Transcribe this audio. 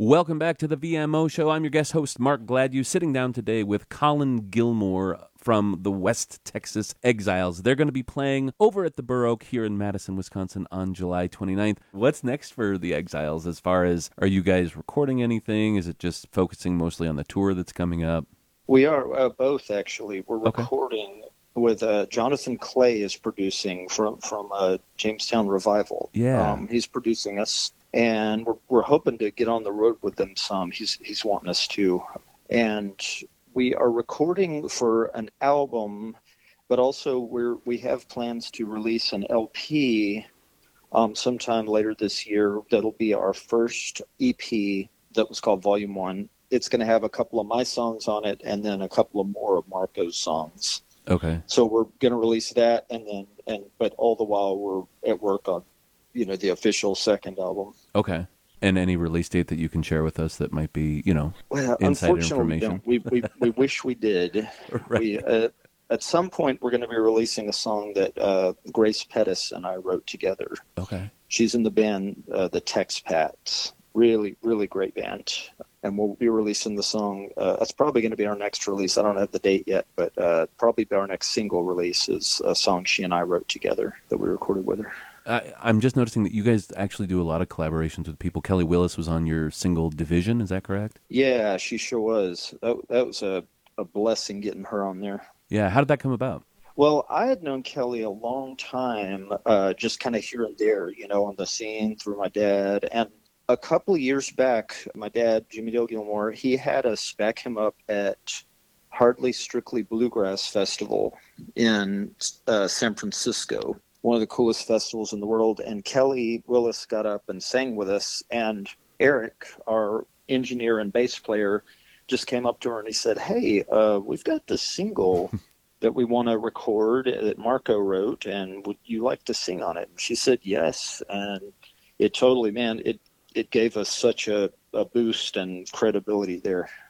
Welcome back to the VMO Show. I'm your guest host, Mark Gladue, sitting down today with Colin Gilmore from the West Texas Exiles. They're going to be playing over at the Burr Oak here in Madison, Wisconsin on July 29th. What's next for the Exiles as far as, are you guys recording anything? Is it just focusing mostly on the tour that's coming up? We are both, actually. We're Okay. recording with Jonathan Clay is producing from Jamestown Revival. Yeah. He's producing us, and we're hoping to get on the road with them some. He's wanting us to, and we are recording for an album, but also we have plans to release an LP sometime later this year. That'll be our first EP that was called Volume 1. It's going to have a couple of my songs on it and then a couple of more of Marco's songs. Okay. So we're going to release that, but all the while we're at work on, the official second album. Okay. And any release date that you can share with us that might be, Well, insider unfortunately, information? we wish we did. Right. We at some point we're going to be releasing a song that Grace Pettis and I wrote together. Okay. She's in the band, the Tex Pats. Really, really great band. And we'll be releasing the song. That's probably going to be our next release. I don't have the date yet, but probably our next single release is a song she and I wrote together that we recorded with her. I'm just noticing that you guys actually do a lot of collaborations with people. Kelly Willis was on your single Division, is that correct? Yeah, she sure was. That was a blessing getting her on there. Yeah, how did that come about? Well, I had known Kelly a long time, just kind of here and there, on the scene through my dad. And a couple of years back, my dad, Jimmy Dale Gilmore, he had us back him up at Hardly Strictly Bluegrass Festival in San Francisco, one of the coolest festivals in the world. And Kelly Willis got up and sang with us. And Eric, our engineer and bass player, just came up to her and he said, "Hey, we've got this single that we want to record that Marco wrote, and would you like to sing on it?" And she said yes. And it totally, man, it gave us such a boost and credibility there.